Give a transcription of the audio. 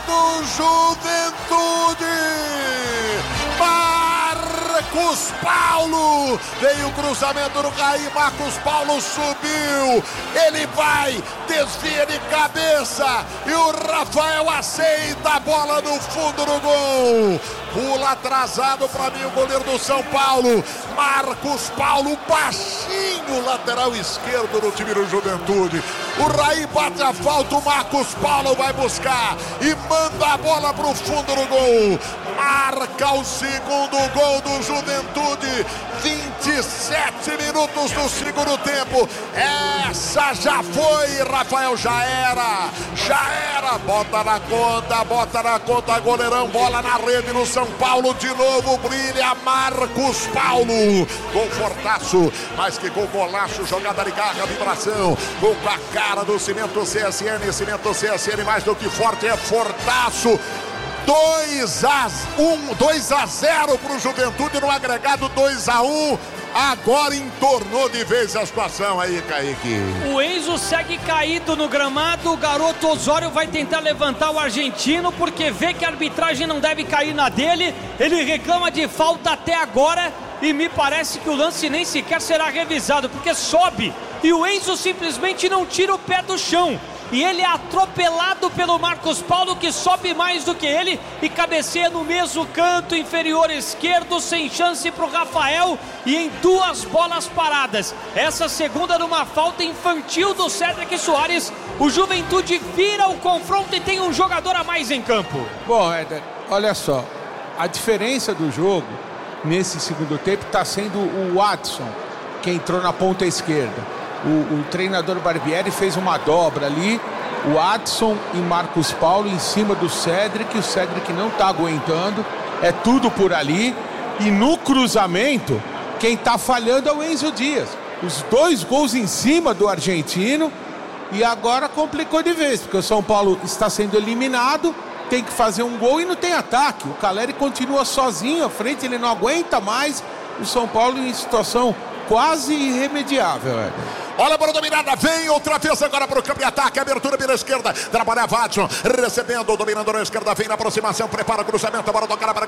do Juventude. Marcos Paulo, veio o cruzamento no Raí, Marcos Paulo subiu, ele vai, desvia de cabeça e o Rafael aceita a bola no fundo do gol. Pula atrasado para mim o goleiro do São Paulo, Marcos Paulo, baixinho, lateral esquerdo do time do Juventude. O Raí bate a falta, o Marcos Paulo vai buscar e manda a bola para o fundo do gol. Marca o segundo gol do Juventude, 27 minutos do segundo tempo. Essa já foi, Rafael, já era, bota na conta, goleirão, bola na rede no São Paulo, de novo brilha Marcos Paulo, gol fortaço, mais que gol, golaço, jogada de garra, vibração, gol com a cara do Cimento CSN, mais do que forte, é fortaço. 2-0 para o Juventude no agregado, 2-1. Agora entornou de vez a situação aí, Kaique. O Enzo segue caído no gramado. O garoto Osório vai tentar levantar o argentino porque vê que a arbitragem não deve cair na dele. Ele reclama de falta até agora e me parece que o lance nem sequer será revisado, porque sobe e o Enzo simplesmente não tira o pé do chão. E ele é atropelado pelo Marcos Paulo, que sobe mais do que ele e cabeceia no mesmo canto inferior esquerdo, sem chance para o Rafael e em 2 bolas paradas. Essa segunda numa falta infantil do Cédric Soares. O Juventude vira o confronto e tem um jogador a mais em campo. Bom, Éder, olha só, a diferença do jogo nesse segundo tempo está sendo o Watson, que entrou na ponta esquerda. O treinador Barbieri fez uma dobra ali, o Adson e Marcos Paulo em cima do Cédric, o Cédric não está aguentando, é tudo por ali, e no cruzamento, quem está falhando é o Enzo Dias. Os 2 gols em cima do argentino, e agora complicou de vez, porque o São Paulo está sendo eliminado, tem que fazer um gol e não tem ataque. O Caleri continua sozinho à frente, ele não aguenta mais. O São Paulo em situação quase irremediável, Olha a bola dominada, vem outra vez agora para o campo de ataque, abertura pela esquerda, trabalha Watson, recebendo, dominando na esquerda, vem na aproximação, prepara o cruzamento, a bola tocada para